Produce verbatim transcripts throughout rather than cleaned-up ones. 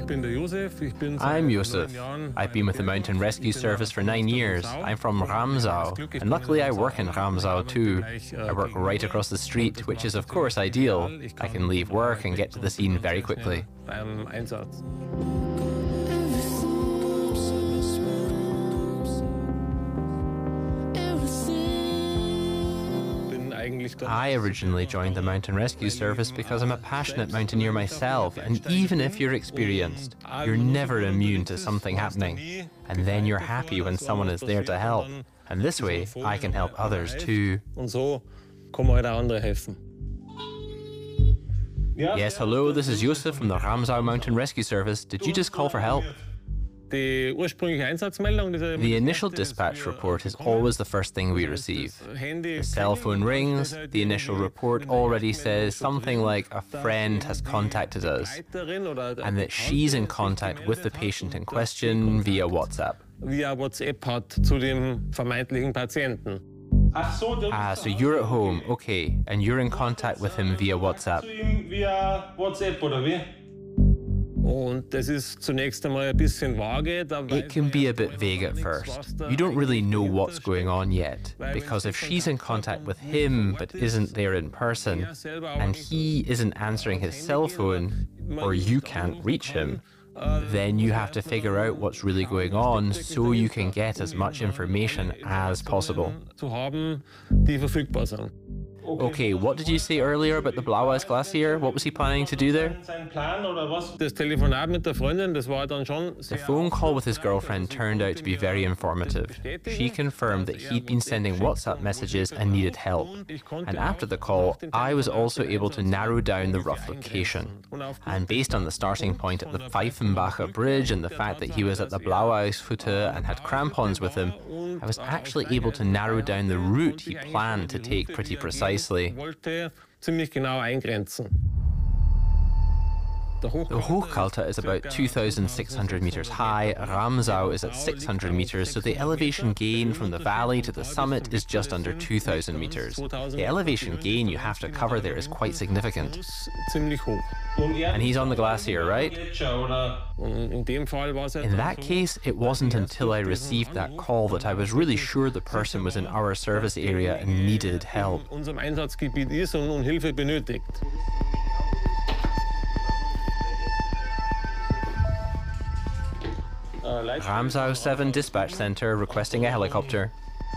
I'm Josef. I've been with the Mountain Rescue Service for nine years. I'm from Ramsau, and luckily I work in Ramsau too. I work right across the street, which is of course ideal. I can leave work and get to the scene very quickly. I originally joined the Mountain Rescue Service because I'm a passionate mountaineer myself, and even if you're experienced, you're never immune to something happening, and then you're happy when someone is there to help. And this way, I can help others too. Yes, hello, this is Josef from the Ramsau Mountain Rescue Service. Did you just call for help? The initial dispatch report is always the first thing we receive. The cell phone rings, the initial report already says something like a friend has contacted us, and that she's in contact with the patient in question via WhatsApp. Ah, so you're at home, okay, and you're in contact with him via WhatsApp. It can be a bit vague at first. You don't really know what's going on yet, because if she's in contact with him but isn't there in person, and he isn't answering his cell phone, or you can't reach him, then you have to figure out what's really going on so you can get as much information as possible. Okay, what did you say earlier about the Blaueis Glacier? What was he planning to do there? The phone call with his girlfriend turned out to be very informative. She confirmed that he'd been sending WhatsApp messages and needed help. And after the call, I was also able to narrow down the rough location. And based on the starting point at the Pfeifenbacher Bridge and the fact that he was at the Blaueishütte and had crampons with him, I was actually able to narrow down the route he planned to take pretty precisely. The Hochkalter is about two thousand six hundred meters high, Ramsau is at six hundred meters, so the elevation gain from the valley to the summit is just under two thousand meters. The elevation gain you have to cover there is quite significant. And he's on the glacier, right? In that case, it wasn't until I received that call that I was really sure the person was in our service area and needed help. Ramsau seven Dispatch Center requesting a helicopter.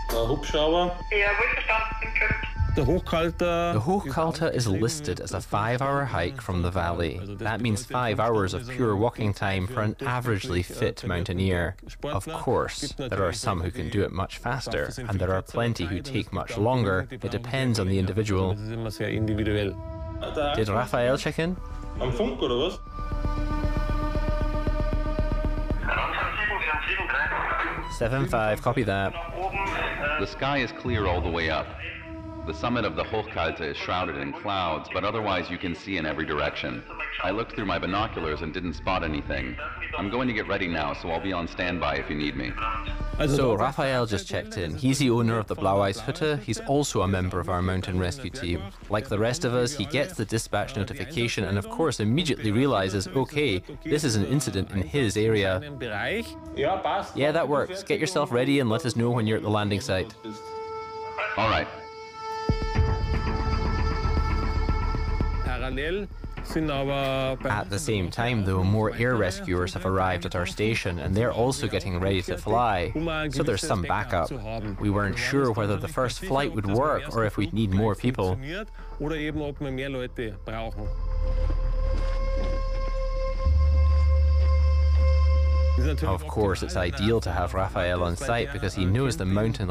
The Hochkalter is listed as a five-hour hike from the valley. That means five hours of pure walking time for an averagely fit mountaineer. Of course, there are some who can do it much faster, and there are plenty who take much longer. It depends on the individual. Did Raphael check in? seven five, copy that. The sky is clear all the way up. The summit of the Hochkalter is shrouded in clouds, but otherwise you can see in every direction. I looked through my binoculars and didn't spot anything. I'm going to get ready now, so I'll be on standby if you need me. So Raphael just checked in. He's the owner of the Blaueishütte. He's also a member of our mountain rescue team. Like the rest of us, he gets the dispatch notification and of course immediately realizes, okay, this is an incident in his area. Yeah, that works. Get yourself ready and let us know when you're at the landing site. All right. At the same time, though, more air rescuers have arrived at our station and they're also getting ready to fly, so there's some backup. We weren't sure whether the first flight would work or if we'd need more people. Of course, it's ideal to have Raphael on site because he knows the mountain